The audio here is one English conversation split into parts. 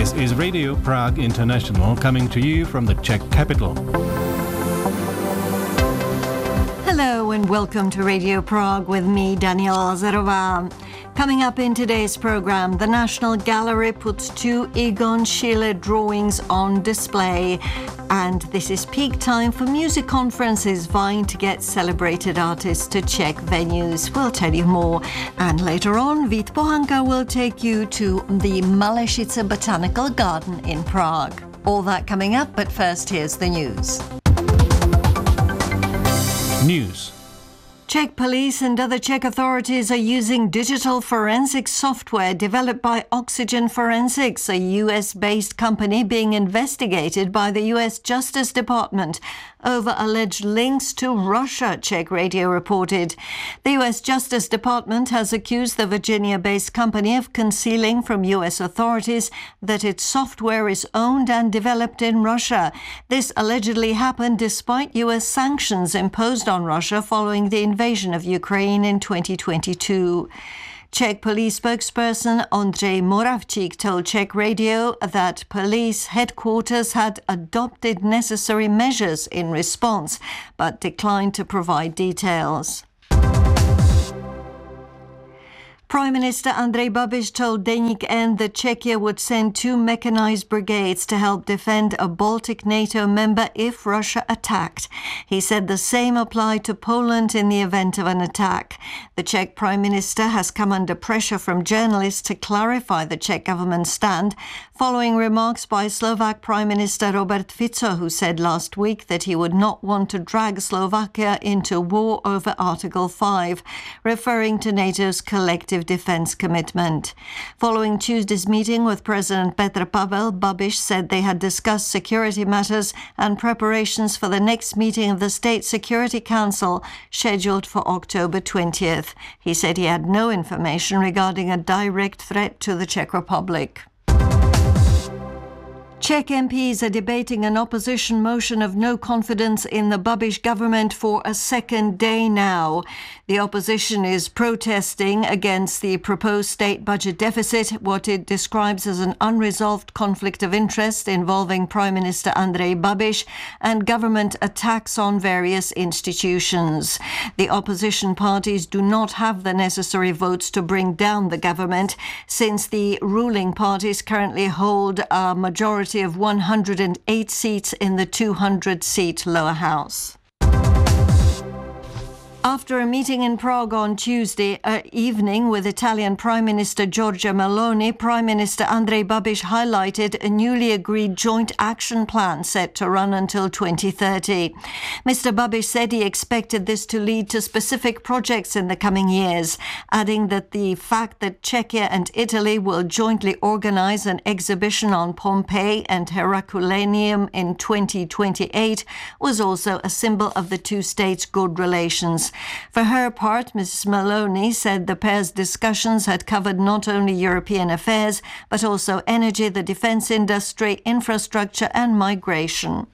This is Radio Prague International coming to you from the Czech capital. Hello and welcome to Radio Prague with me, Daniela Lazarová. Coming up in today's program, the National Gallery puts 2 Egon Schiele drawings on display. And this is peak time for music conferences vying to get celebrated artists to Czech venues. We'll tell you more. And later on, Vít Pohanka will take you to the Malešice Botanical Garden in Prague. All that coming up, but first here's the news. News. Czech police and other Czech authorities are using digital forensic software developed by Oxygen Forensics, a US-based company being investigated by the US Justice Department over alleged links to Russia, Czech radio reported. The US Justice Department has accused the Virginia-based company of concealing from US authorities that its software is owned and developed in Russia. This allegedly happened despite US sanctions imposed on Russia following the invasion of Ukraine in 2022. Czech police spokesperson Ondřej Moravčík told Czech radio that police headquarters had adopted necessary measures in response, but declined to provide details. Prime Minister Andrej Babiš told Deník N that Czechia would send 2 mechanized brigades to help defend a Baltic NATO member if Russia attacked. He said the same applied to Poland in the event of an attack. The Czech Prime Minister has come under pressure from journalists to clarify the Czech government's stand, following remarks by Slovak Prime Minister Robert Fico, who said last week that he would not want to drag Slovakia into war over Article 5, referring to NATO's collective defense commitment. Following Tuesday's meeting with President Petr Pavel, Babiš said they had discussed security matters and preparations for the next meeting of the State Security Council, scheduled for October 20th. He said he had no information regarding a direct threat to the Czech Republic. Czech MPs are debating an opposition motion of no confidence in the Babiš government for a second day now. The opposition is protesting against the proposed state budget deficit, what it describes as an unresolved conflict of interest involving Prime Minister Andrej Babiš and government attacks on various institutions. The opposition parties do not have the necessary votes to bring down the government, since the ruling parties currently hold a majority of 108 seats in the 200-seat lower house. After a meeting in Prague on Tuesday evening with Italian Prime Minister Giorgia Meloni, Prime Minister Andrej Babiš highlighted a newly agreed joint action plan set to run until 2030. Mr. Babiš said he expected this to lead to specific projects in the coming years, adding that the fact that Czechia and Italy will jointly organize an exhibition on Pompeii and Herculaneum in 2028 was also a symbol of the two states' good relations. For her part, Mrs. Meloni said the pair's discussions had covered not only European affairs, but also energy, the defense industry, infrastructure and migration.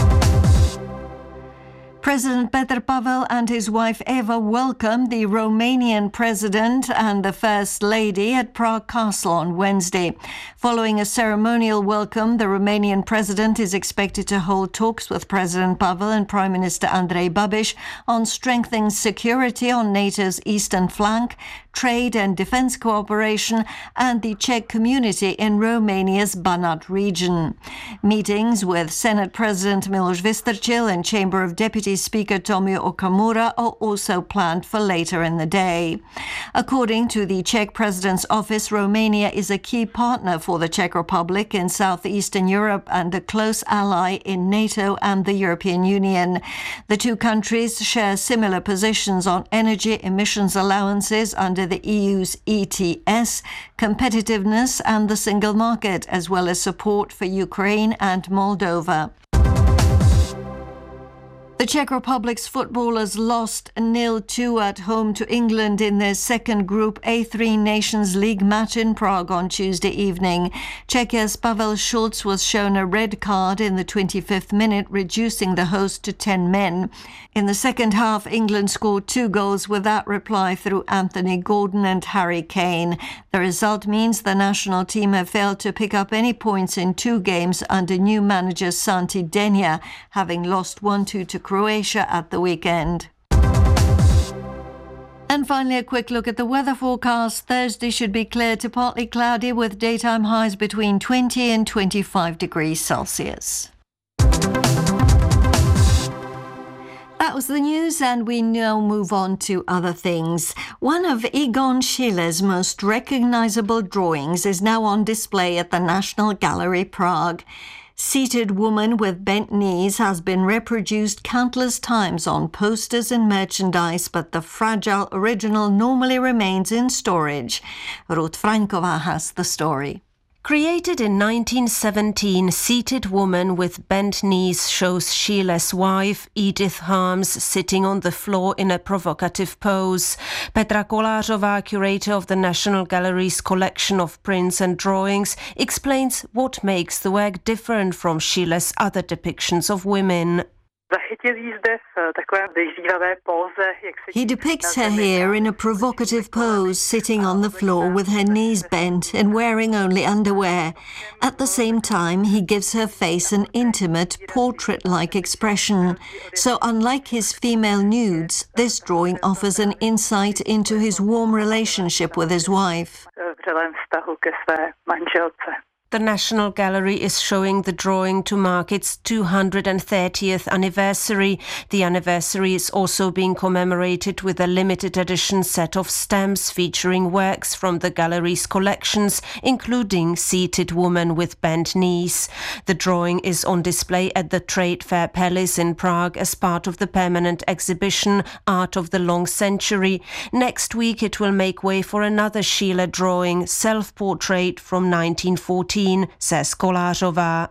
President Petr Pavel and his wife Eva welcomed the Romanian president and the First Lady at Prague Castle on Wednesday. Following a ceremonial welcome, the Romanian president is expected to hold talks with President Pavel and Prime Minister Andrej Babiš on strengthening security on NATO's eastern flank, trade and defense cooperation, and the Czech community in Romania's Banat region. Meetings with Senate President Miloš Vystrčil and Chamber of Deputies Speaker Tomio Okamura are also planned for later in the day. According to the Czech President's office, Romania is a key partner for the Czech Republic in southeastern Europe and a close ally in NATO and the European Union. The two countries share similar positions on energy emissions allowances under the EU's ETS, competitiveness and the single market, as well as support for Ukraine and Moldova. The Czech Republic's footballers lost 0-2 at home to England in their second Group A3 Nations League match in Prague on Tuesday evening. Czechia's Pavel Schulz was shown a red card in the 25th minute, reducing the host to 10 men. In the second half, England scored 2 goals without reply through Anthony Gordon and Harry Kane. The result means the national team have failed to pick up any points in 2 games under new manager Santi Denia, having lost 1-2 to Croatia at the weekend. And finally, a quick look at the weather forecast. Thursday should be clear to partly cloudy with daytime highs between 20 and 25 degrees Celsius. That was the news, and we now move on to other things. One of Egon Schiele's most recognizable drawings is now on display at the National Gallery, Prague. Seated Woman with Bent Knees has been reproduced countless times on posters and merchandise, but the fragile original normally remains in storage. Ruth Franková has the story. Created in 1917, Seated Woman with Bent Knees shows Schiele's wife, Edith Harms, sitting on the floor in a provocative pose. Petra Kolářová, curator of the National Gallery's collection of prints and drawings, explains what makes the work different from Schiele's other depictions of women. He depicts her here in a provocative pose, sitting on the floor with her knees bent and wearing only underwear. At the same time, he gives her face an intimate, portrait-like expression. So unlike his female nudes, this drawing offers an insight into his warm relationship with his wife. The National Gallery is showing the drawing to mark its 230th anniversary. The anniversary is also being commemorated with a limited edition set of stamps featuring works from the gallery's collections, including Seated Woman with Bent Knees. The drawing is on display at the Trade Fair Palace in Prague as part of the permanent exhibition Art of the Long Century. Next week it will make way for another Schiele drawing, Self-Portrait from 1914. Says Kolářová.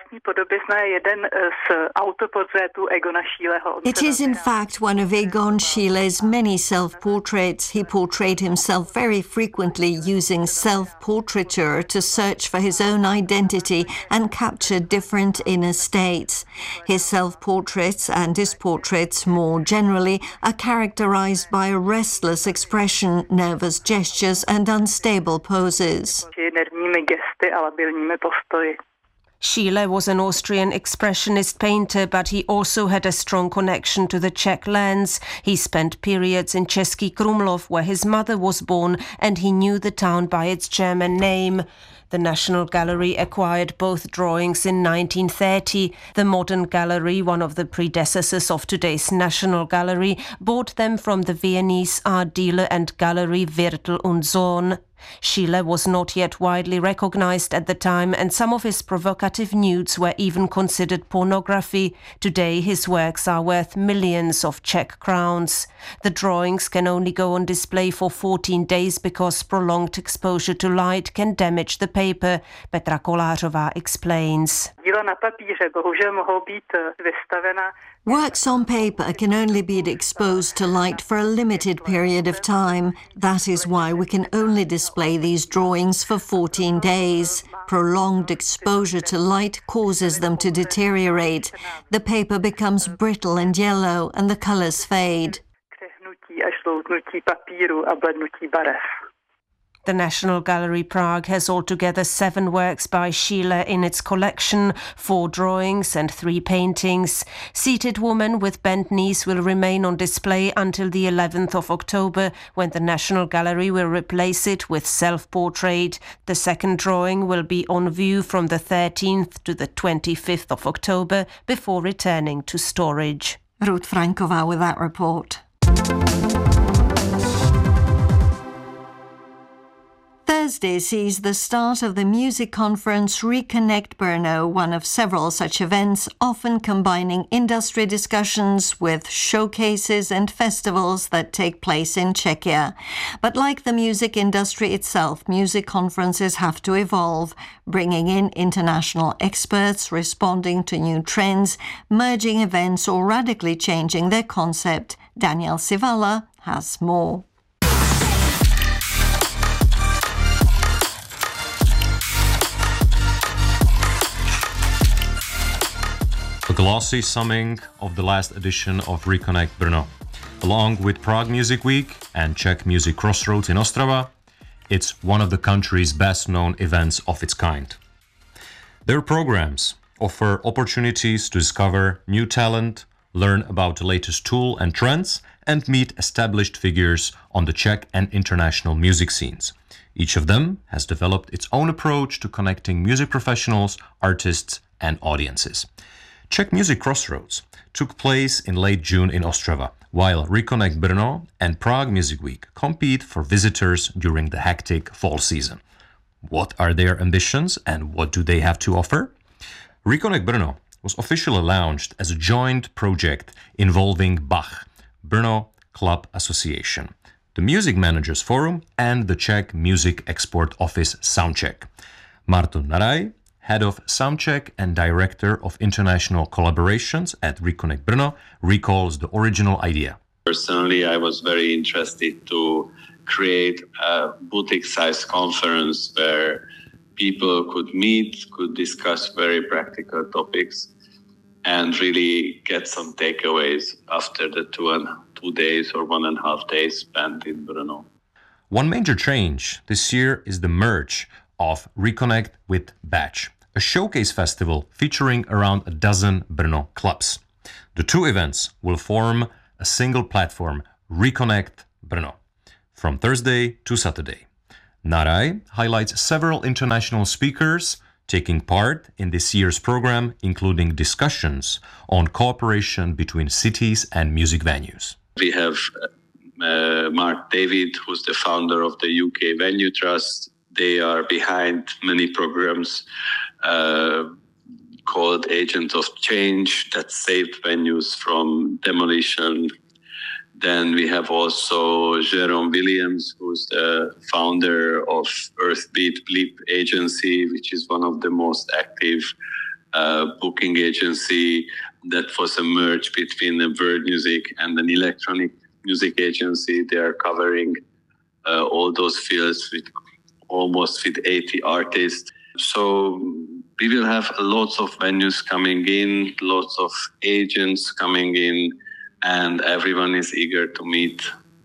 It is in fact one of Egon Schiele's many self-portraits. He portrayed himself very frequently using self-portraiture to search for his own identity and capture different inner states. His self-portraits and his portraits more generally are characterized by a restless expression, nervous gestures and unstable poses. Schiele was an Austrian expressionist painter, but he also had a strong connection to the Czech lands. He spent periods in Český Krumlov, where his mother was born, and he knew the town by its German name. The National Gallery acquired both drawings in 1930. The Modern Gallery, one of the predecessors of today's National Gallery, bought them from the Viennese art dealer and gallery Wirtl und Sohn. Schiele was not yet widely recognized at the time, and some of his provocative nudes were even considered pornography. Today his works are worth millions of Czech crowns. The drawings can only go on display for 14 days because prolonged exposure to light can damage the paper, Petra Kolářová explains. Works on paper can only be exposed to light for a limited period of time. That is why we can only display these drawings for 14 days. Prolonged exposure to light causes them to deteriorate. The paper becomes brittle and yellow, and the colors fade. The National Gallery Prague has altogether 7 works by Schiele in its collection, 4 drawings and 3 paintings. Seated Woman with Bent Knees will remain on display until the 11th of October, when the National Gallery will replace it with Self-Portrait. The second drawing will be on view from the 13th to the 25th of October before returning to storage. Ruth Franková with that report. Thursday sees the start of the music conference Reconnect Brno, one of several such events, often combining industry discussions with showcases and festivals that take place in Czechia. But like the music industry itself, music conferences have to evolve, bringing in international experts, responding to new trends, merging events or radically changing their concept. Daniel Sivala has more. A glossy summing of the last edition of Reconnect Brno. Along with Prague Music Week and Czech Music Crossroads in Ostrava, it's one of the country's best-known events of its kind. Their programs offer opportunities to discover new talent, learn about the latest tool and trends, and meet established figures on the Czech and international music scenes. Each of them has developed its own approach to connecting music professionals, artists, and audiences. Czech Music Crossroads took place in late June in Ostrava, while Reconnect Brno and Prague Music Week compete for visitors during the hectic fall season. What are their ambitions and what do they have to offer? Reconnect Brno was officially launched as a joint project involving Bach, Brno Club Association, the Music Managers Forum, and the Czech Music Export Office Soundcheck. Martin Naraj, Head of Soundcheck and Director of International Collaborations at Reconnect Brno, recalls the original idea. Personally, I was very interested to create a boutique-sized conference where people could meet, could discuss very practical topics, and really get some takeaways after the 2 days or 1.5 days spent in Brno. One major change this year is the merge of Reconnect with Batch, a showcase festival featuring around a dozen Brno clubs. The two events will form a single platform, Reconnect Brno, from Thursday to Saturday. Naraj highlights several international speakers taking part in this year's program, including discussions on cooperation between cities and music venues. We have Mark David, who's the founder of the UK Venue Trust. They are behind many programs called Agents of Change that saved venues from demolition. Then we have also Jerome Williams, who's the founder of Earthbeat Bleep Agency, which is one of the most active booking agency that was a merge between the world music and an electronic music agency. They are covering all those fields with almost 80 artists. So we will have lots of venues coming in, lots of agents coming in, and everyone is eager to meet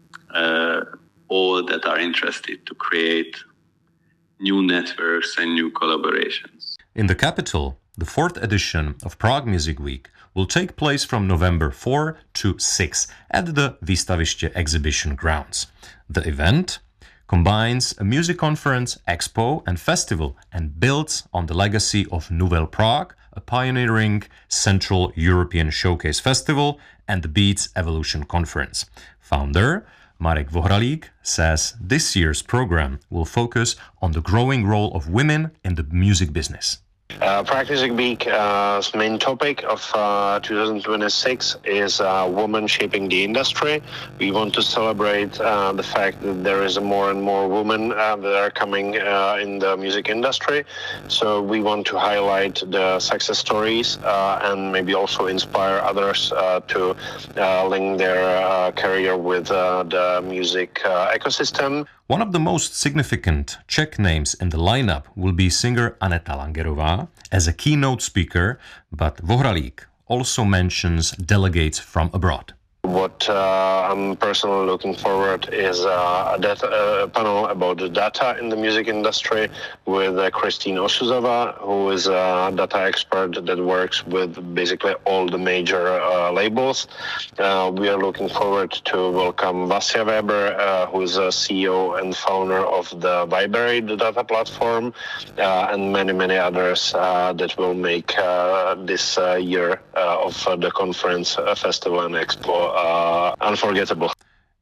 all that are interested to create new networks and new collaborations. In the capital, the 4th edition of Prague Music Week will take place from November 4 to 6 at the Výstaviště exhibition grounds. The event combines a music conference, expo and festival and builds on the legacy of Nouvelle Prague, a pioneering Central European showcase festival, and the Beats Evolution Conference. Founder Marek Vohralík says this year's program will focus on the growing role of women in the music business. Prague Music Week's main topic of 2026 is women shaping the industry. We want to celebrate the fact that there is more and more women that are coming in the music industry. So we want to highlight the success stories and maybe also inspire others to link their career with the music ecosystem. One of the most significant Czech names in the lineup will be singer Aneta Langerová as a keynote speaker, but Vohralík also mentions delegates from abroad. What I'm personally looking forward is a panel about the data in the music industry with Christine Osuzova, who is a data expert that works with basically all the major labels. We are looking forward to welcome Vasya Weber, who is a CEO and founder of the Viberate, the data platform, and many others that will make this year of the conference, festival and expo unforgettable.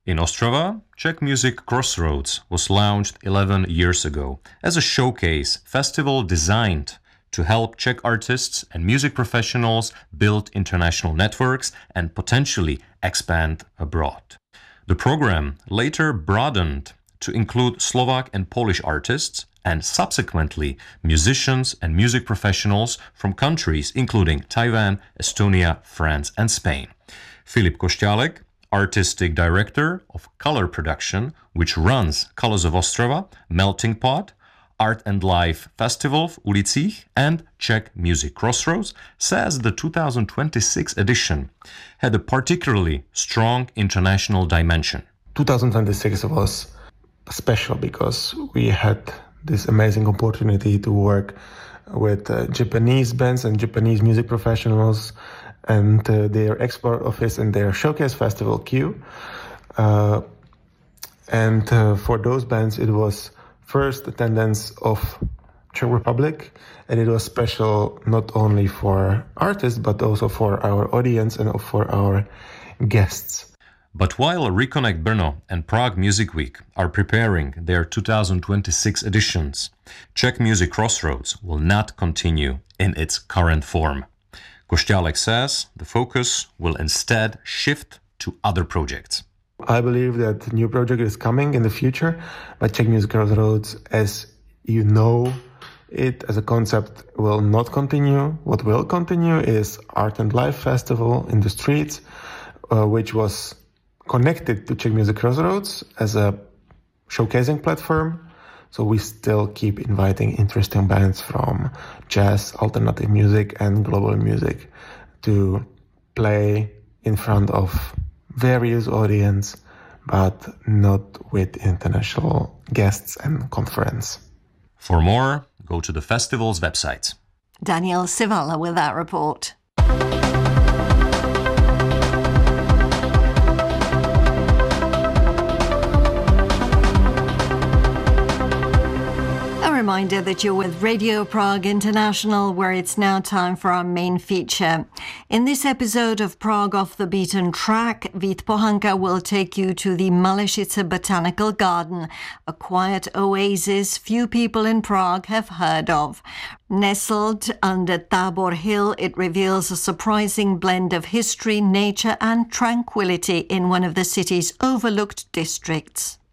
In Ostrava, Czech Music Crossroads was launched 11 years ago as a showcase festival designed to help Czech artists and music professionals build international networks and potentially expand abroad. The program later broadened to include Slovak and Polish artists and subsequently musicians and music professionals from countries including Taiwan, Estonia, France and Spain. Filip Košťálek, artistic director of Color Production, which runs Colors of Ostrava, Melting Pot, Art and Life Festival v Ulicích and Czech Music Crossroads, says the 2026 edition had a particularly strong international dimension. 2026 was special because we had this amazing opportunity to work with Japanese bands and Japanese music professionals and their export office and their showcase festival Q. And for those bands, it was first attendance of Czech Republic, and it was special not only for artists, but also for our audience and for our guests. But while Reconnect Brno and Prague Music Week are preparing their 2026 editions, Czech Music Crossroads will not continue in its current form. Košťálek says the focus will instead shift to other projects. I believe that a new project is coming in the future, but Czech Music Crossroads, as you know, it as a concept will not continue. What will continue is Art and Life Festival in the streets, which was connected to Czech Music Crossroads as a showcasing platform. So we still keep inviting interesting bands from jazz, alternative music and global music to play in front of various audience, but not with international guests and conference. For more, go to the festival's website. Daniel Sivala with that report. Reminder that you're with Radio Prague International, where it's now time for our main feature. In this episode of Prague Off the Beaten Track, Vít Pohanka will take you to the Malešice Botanical Garden, a quiet oasis few people in Prague have heard of. Nestled under Tábor Hill, it reveals a surprising blend of history, nature and tranquility in one of the city's overlooked districts.